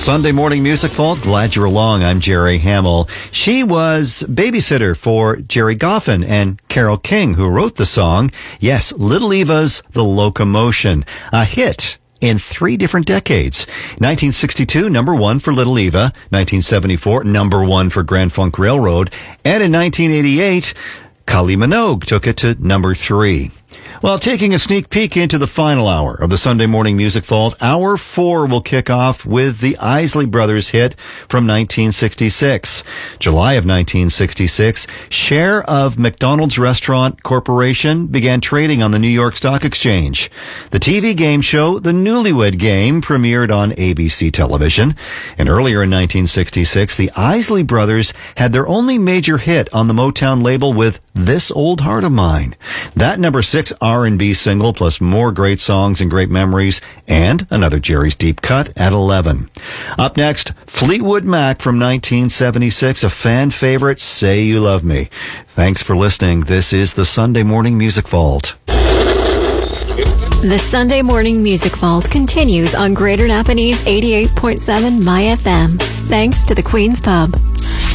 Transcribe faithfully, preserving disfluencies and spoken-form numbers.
Sunday Morning Music Vault. Glad you're along. I'm Jerry Hamill. She was babysitter for Jerry Goffin and Carole King, who wrote the song. Yes, Little Eva's The Locomotion, a hit in three different decades. nineteen sixty-two, number one for Little Eva. nineteen seventy-four, number one for Grand Funk Railroad. And in nineteen eighty-eight, Kylie Minogue took it to number three. Well, taking a sneak peek into the final hour of the Sunday Morning Music Vault, hour four will kick off with the Isley Brothers hit from nineteen sixty-six. July of nineteen sixty-six, share of McDonald's Restaurant Corporation began trading on the New York Stock Exchange. The T V game show The Newlywed Game premiered on A B C television. And earlier in nineteen sixty-six, the Isley Brothers had their only major hit on the Motown label with This Old Heart of Mine. That number six R and B single, plus more great songs and great memories, and another Jerry's Deep Cut at eleven. Up next, Fleetwood Mac from nineteen seventy-six, a fan favorite, Say You Love Me. Thanks for listening. This is the Sunday Morning Music Vault. The Sunday Morning Music Vault continues on Greater Napanese eighty-eight point seven My F M. Thanks to the Queen's Pub.